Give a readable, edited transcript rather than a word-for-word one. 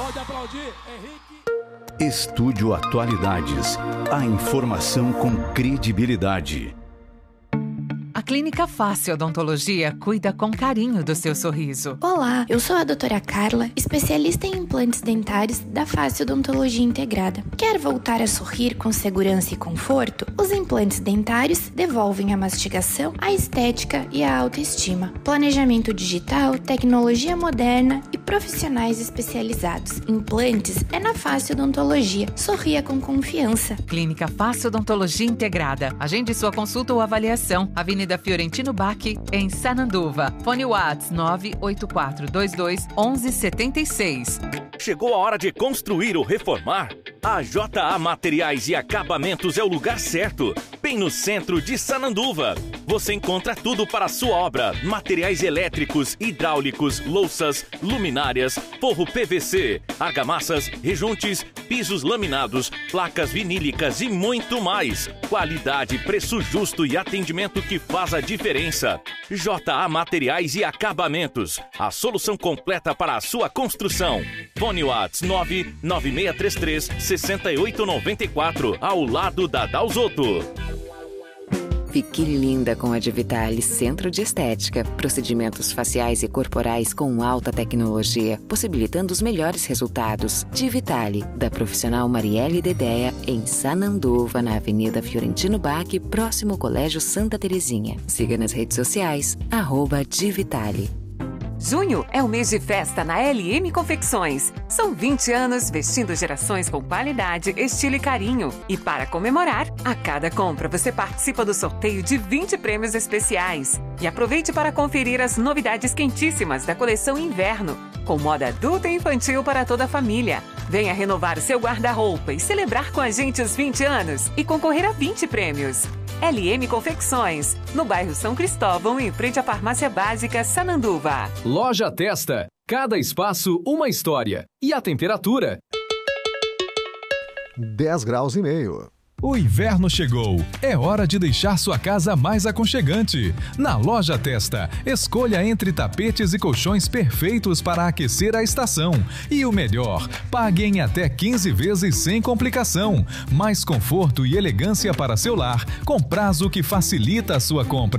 Pode aplaudir, Henrique. Estúdio Atualidades. A informação com credibilidade. A Clínica Face Odontologia cuida com carinho do seu sorriso. Olá, eu sou a doutora Carla, especialista em implantes dentários da Face Odontologia Integrada. Quer voltar a sorrir com segurança e conforto? Os implantes dentários devolvem a mastigação, a estética e a autoestima. Planejamento digital, tecnologia moderna e profissionais especializados. Implantes é na Face Odontologia. Sorria com confiança. Clínica Face Odontologia Integrada. Agende sua consulta ou avaliação. Avenida Fiorentino Bach, em Sananduva. Fone Whats 984221176. Chegou a hora de construir ou reformar? A JA Materiais e Acabamentos é o lugar certo, bem no centro de Sananduva. Você encontra tudo para a sua obra: materiais elétricos, hidráulicos, louças, luminárias, forro PVC, argamassas, rejuntes, pisos laminados, placas vinílicas e muito mais. Qualidade, preço justo e atendimento que faz a diferença. JA Materiais e Acabamentos, a solução completa para a sua construção. Fone Whats 99633-6894, ao lado da Dalzotto. Fique linda com a Divitale Centro de Estética. Procedimentos faciais e corporais com alta tecnologia, possibilitando os melhores resultados. Divitale, da profissional Marielle Dedéia, em Sananduva, na Avenida Fiorentino Bach, próximo ao Colégio Santa Terezinha. Siga nas redes sociais, @Divitale. Junho é o mês de festa na LM Confecções. São 20 anos vestindo gerações com qualidade, estilo e carinho. E para comemorar, a cada compra você participa do sorteio de 20 prêmios especiais. E aproveite para conferir as novidades quentíssimas da coleção Inverno, com moda adulta e infantil para toda a família. Venha renovar o seu guarda-roupa e celebrar com a gente os 20 anos e concorrer a 20 prêmios. LM Confecções, no bairro São Cristóvão, em frente à Farmácia Básica Sananduva. Loja Testa. Cada espaço, uma história. E a temperatura? 10 graus e meio. O inverno chegou. É hora de deixar sua casa mais aconchegante. Na Loja Testa, escolha entre tapetes e colchões perfeitos para aquecer a estação. E o melhor, pague em até 15 vezes sem complicação. Mais conforto e elegância para seu lar, com prazo que facilita a sua compra.